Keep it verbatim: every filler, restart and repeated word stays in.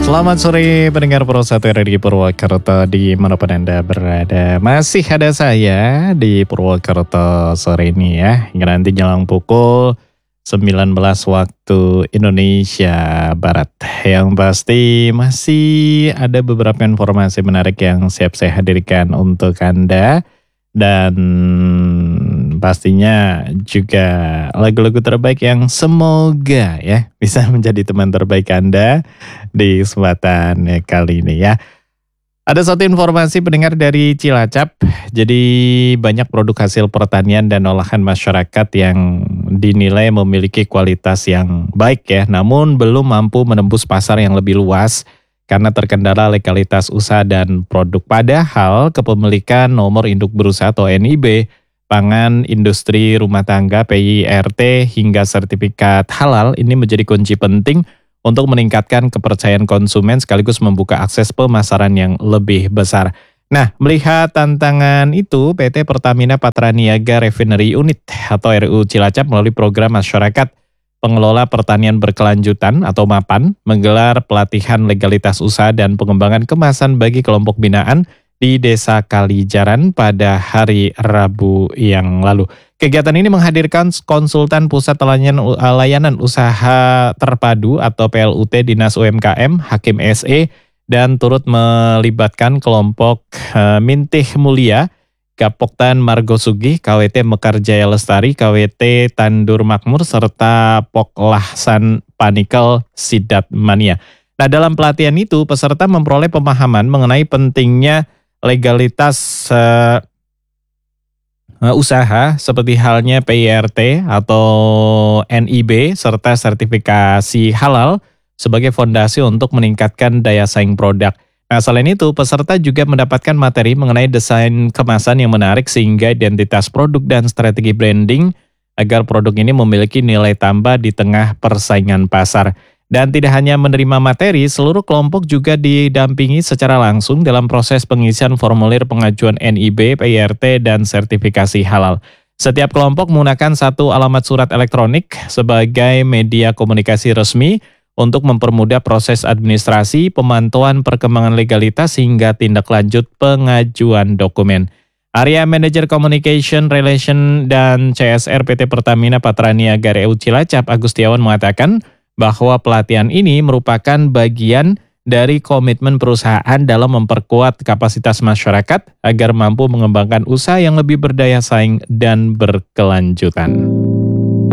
Selamat sore pendengar Pro satu R R I Purwokerto dimanapun Anda berada. Masih ada saya di Purwokerto sore ini ya. Hingga nanti jelang pukul sembilan belas waktu Indonesia Barat. Yang pasti masih ada beberapa informasi menarik yang siap saya hadirkan untuk Anda. Dan pastinya juga lagu-lagu terbaik yang semoga ya bisa menjadi teman terbaik Anda di kesempatan kali ini ya. Ada satu informasi pendengar dari Cilacap. Jadi banyak produk hasil pertanian dan olahan masyarakat yang dinilai memiliki kualitas yang baik ya, namun belum mampu menembus pasar yang lebih luas karena terkendala legalitas usaha dan produk. Padahal kepemilikan nomor induk berusaha atau N I B, pangan, industri, rumah tangga, P I R T, hingga sertifikat halal ini menjadi kunci penting untuk meningkatkan kepercayaan konsumen sekaligus membuka akses pemasaran yang lebih besar. Nah, melihat tantangan itu, P T Pertamina Patraniaga Refinery Unit atau R U Cilacap melalui program masyarakat Pengelola Pertanian Berkelanjutan atau MAPAN menggelar pelatihan legalitas usaha dan pengembangan kemasan bagi kelompok binaan di Desa Kalijaran pada hari Rabu yang lalu. Kegiatan ini menghadirkan konsultan Pusat Layanan, Layanan Usaha Terpadu atau P L U T Dinas U M K M, Hakim S E, dan turut melibatkan kelompok uh, Mintih Mulia, Gapoktan Margosugi, K W T Mekar Jaya Lestari, K W T Tandur Makmur, serta Poklahsan Panikel Sidat Mania. Nah, dalam pelatihan itu, peserta memperoleh pemahaman mengenai pentingnya legalitas uh, usaha seperti halnya P I R T atau N I B, serta sertifikasi halal sebagai fondasi untuk meningkatkan daya saing produk. Nah, selain itu, peserta juga mendapatkan materi mengenai desain kemasan yang menarik sehingga identitas produk dan strategi branding agar produk ini memiliki nilai tambah di tengah persaingan pasar. Dan tidak hanya menerima materi, seluruh kelompok juga didampingi secara langsung dalam proses pengisian formulir pengajuan N I B, P I R T, dan sertifikasi halal. Setiap kelompok menggunakan satu alamat surat elektronik sebagai media komunikasi resmi untuk mempermudah proses administrasi, pemantauan perkembangan legalitas, hingga tindak lanjut pengajuan dokumen. Area Manager Communication, Relation, dan C S R P T Pertamina Patraniaga R U Cilacap, Agustiawan, mengatakan bahwa pelatihan ini merupakan bagian dari komitmen perusahaan dalam memperkuat kapasitas masyarakat agar mampu mengembangkan usaha yang lebih berdaya saing dan berkelanjutan.